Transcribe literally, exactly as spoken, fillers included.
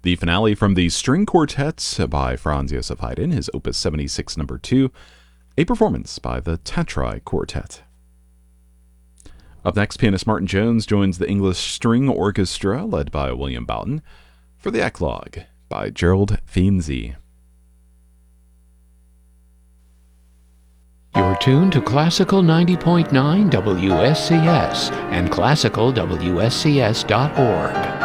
The finale from the String Quartet by Franz Josef Haydn, his Opus seventy-six number two, a performance by the Tatrai Quartet. Up next, pianist Martin Jones joins the English String Orchestra, led by William Boughton, for the Eclogue by Gerald Finzi. You're tuned to Classical ninety point nine W S C S and classical W S C S dot org.